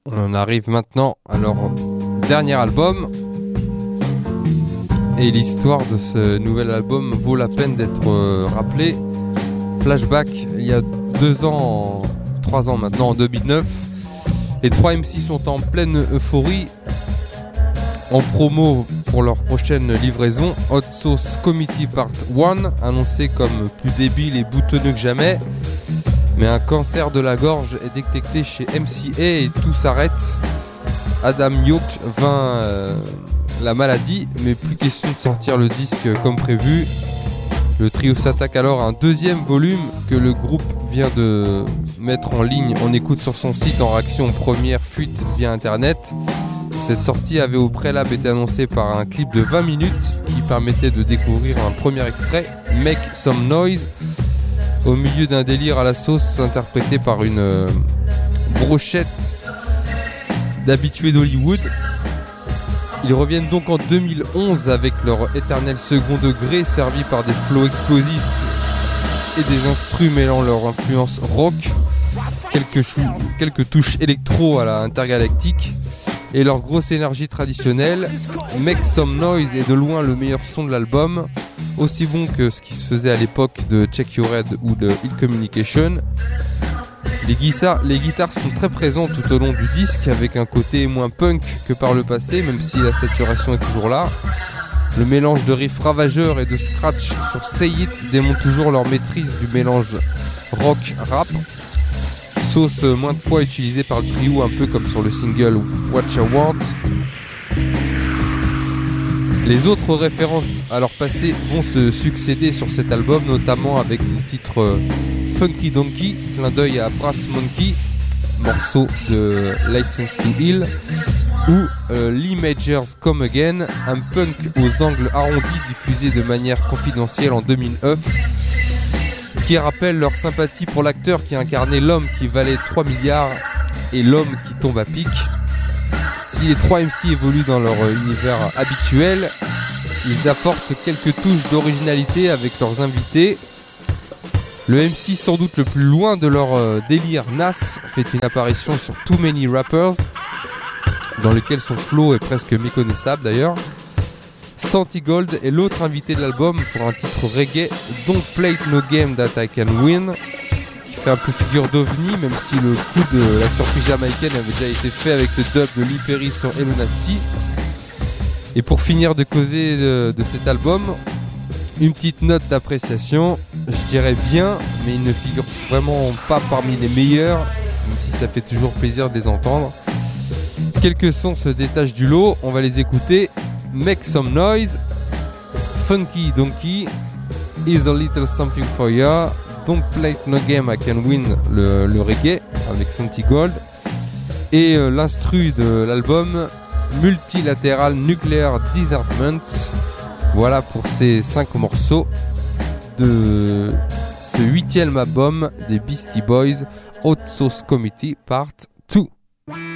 On en arrive maintenant à leur dernier album. Et l'histoire de ce nouvel album vaut la peine d'être rappelée. Flashback, il y a 3 ans maintenant, en 2009. Les 3 MC sont en pleine euphorie, en promo pour leur prochaine livraison, Hot Sauce Committee Part 1, annoncé comme plus débile et boutonneux que jamais. Mais un cancer de la gorge est détecté chez MCA et tout s'arrête. Adam Yauch vainc la maladie, mais plus question de sortir le disque comme prévu. Le trio s'attaque alors à un deuxième volume que le groupe vient de mettre en ligne en écoute sur son site en réaction aux premières fuites via internet. Cette sortie avait au préalable été annoncée par un clip de 20 minutes qui permettait de découvrir un premier extrait, Make Some Noise, au milieu d'un délire à la sauce interprété par une brochette d'habitués d'Hollywood. Ils reviennent donc en 2011 avec leur éternel second degré servi par des flows explosifs et des instruments mêlant leur influence rock, quelques touches électro à la intergalactique et leur grosse énergie traditionnelle. Make Some Noise est de loin le meilleur son de l'album, aussi bon que ce qui se faisait à l'époque de Check Your Head ou de Ill Communication. Les guitares sont très présentes tout au long du disque, avec un côté moins punk que par le passé, même si la saturation est toujours là. Le mélange de riffs ravageurs et de scratch sur Say It démontre toujours leur maîtrise du mélange rock-rap. Sauce maintes fois utilisée par le trio, un peu comme sur le single What You Want. Les autres références à leur passé vont se succéder sur cet album, notamment avec le titre Funky Donkey, clin d'œil à Brass Monkey, morceau de License to Ill, ou Lee Majors Come Again, un punk aux angles arrondis diffusé de manière confidentielle en 2009, qui rappelle leur sympathie pour l'acteur qui incarnait l'homme qui valait 3 milliards et l'homme qui tombe à pic. Si les 3 MC évoluent dans leur univers habituel, ils apportent quelques touches d'originalité avec leurs invités. Le MC sans doute le plus loin de leur délire, Nas, fait une apparition sur Too Many Rappers, dans lequel son flow est presque méconnaissable d'ailleurs. Santi Gold est l'autre invité de l'album pour un titre reggae, Don't Play No Game That I Can Win, qui fait un peu figure d'ovni, même si le coup de la surprise jamaïcaine avait déjà été fait avec le dub de Lee Perry sur Hello Nasty. Et pour finir de causer de cet album, une petite note d'appréciation, je dirais bien, mais il ne figure vraiment pas parmi les meilleurs, même si ça fait toujours plaisir de les entendre. Quelques sons se détachent du lot, on va les écouter. Make Some Noise, Funky Donkey, Is a Little Something For Ya, Don't Play No Game I Can Win, le reggae avec Santi Gold, et l'instru de l'album, Multilateral Nuclear Disarmament. Voilà pour ces 5 morceaux de ce 8e album des Beastie Boys, Hot Sauce Committee Part 2.